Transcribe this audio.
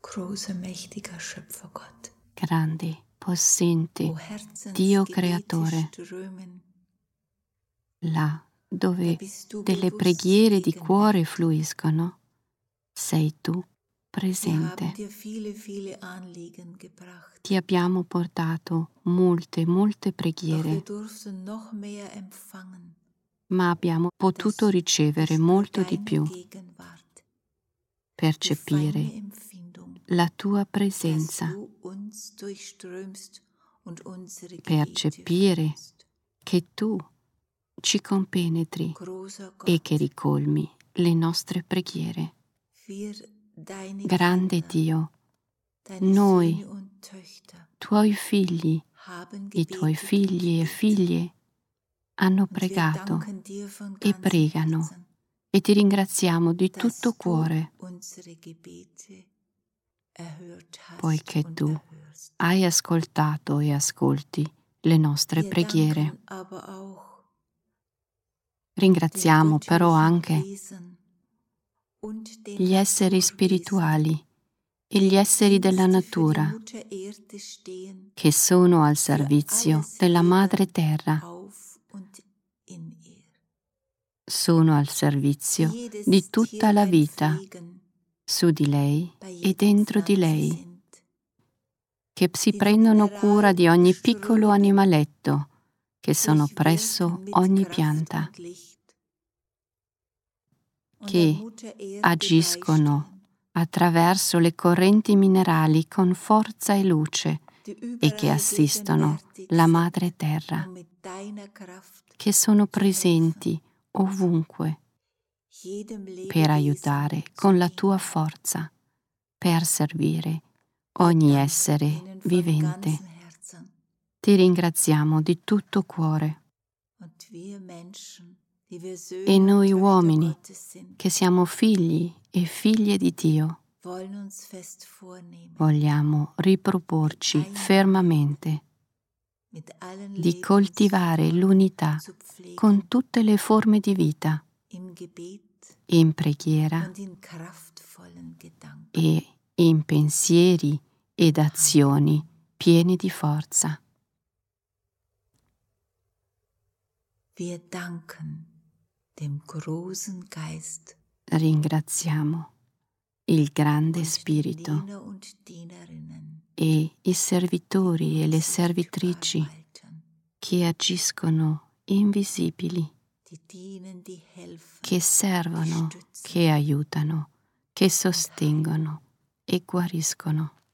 großer, mächtiger Schöpfergott. Grande, possente O Dio Herzensgebete creatore, strömen, là da dove bist du delle bewusst preghiere di cuore gegenwärtig. fluiscono, sei tu Wir haben presente. dir viele, viele Anliegen gebracht, Ti abbiamo portato molte, molte doch wir preghiere, durften noch mehr empfangen, ma abbiamo potuto dass ricevere nur molto di deine più, Gegenwart, die percepire feine Empfindung, la tua dass presenza, du uns durchströmst und unsere Gebete percepire führst. che tu ci compenetri Großer e che Gott, ricolmi le nostre preghiere. wir, deine Grande Kinder, Dio, deine noi, Söhne und Töchter, tuoi figli, haben i tuoi gebetet figli e und beten. figlie hanno Und wir pregato danken dir von e ganzem pregano Herzen, e ti ringraziamo di tutto dass du cuore, unsere Gebete erhört hast poiché und tu erhörst. hai ascoltato e ascolti le nostre Wir preghiere. danken aber auch den Ringraziamo però göttlichen anche Wesen und den gli esseri Naturwesen, spirituali e die gli im esseri della Dienste für die natura Mutter Erde stehen, che sono al für servizio alles della Madre Leben Terra, auf und in ihr, sono al die servizio jedes di tutta la Tierlein vita pflegen, su di lei bei e jeder dentro di Pflanze lei, sind, che si die prendono cura di ogni piccolo Mineralströme animaletto che sono presso durchwirken mit ogni Kraft pianta, und Licht und der che Mutter Erde agiscono beistehen, attraverso le correnti minerali con forza e luce die e che überall assistono gegenwärtig la sind, Madre Terra, um mit deiner Kraft che sono zu helfen, presenti ovunque jedem per Lebewesen aiutare zu con la dienen. tua forza, per servire Wir ogni danken essere ihnen von vivente. ganzem Herzen. Ti ringraziamo di tutto cuore Und wir Menschen, die wir e Söhne und noi Töchter uomini Gottes sind, che siamo figli e figlie di Dio wollen uns fest vornehmen, vogliamo riproporci Einheit fermamente mit allen di coltivare Lebensformen l'unità zu pflegen, con tutte le forme di vita, im Gebet in preghiera und in kraftvollen Gedanken. e in pensieri ed azioni pieni di forza. Wir danken dem großen Geist Ringraziamo il grande und den Spirito Diener und Dienerinnen, e i servitori e le unsichtbar servitrici walten, che agiscono invisibili, die dienen, die helfen, che die servono, stützen che aiutano, che sostengono e guariscono.